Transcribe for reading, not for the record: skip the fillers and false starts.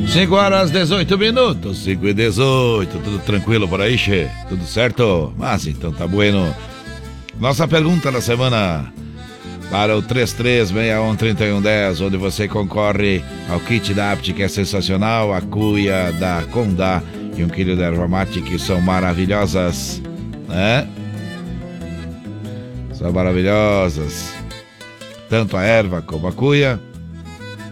5 horas 18 minutos, 5 e 18, tudo tranquilo por aí, che? Tudo certo? Mas então tá bueno. Nossa pergunta da semana para o 33613110, onde você concorre ao kit da Apt, que é sensacional, a cuia da Condá e 1 quilo de erva mate, que são maravilhosas, né? São maravilhosas, tanto a erva como a cuia.